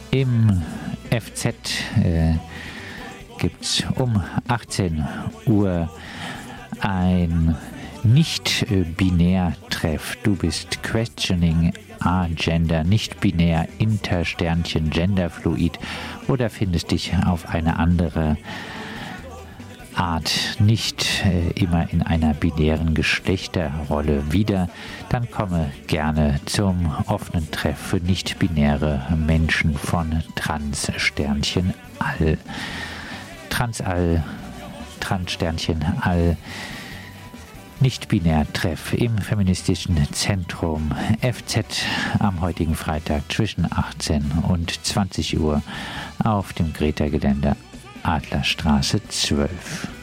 Im FZ gibt es um 18 Uhr ein Nicht-Binär-Treff. Du bist Questioning Agender, nicht-binär, Intersternchen, Genderfluid oder findest dich auf eine andere Art nicht immer in einer binären Geschlechterrolle wieder, dann komme gerne zum offenen Treff für nicht-binäre Menschen von Trans-Sternchen All. Transall, Trans-Sternchen All, Nicht-Binär-Treff im feministischen Zentrum FZ am heutigen Freitag zwischen 18 und 20 Uhr auf dem Greta-Gelände Adlerstraße 12.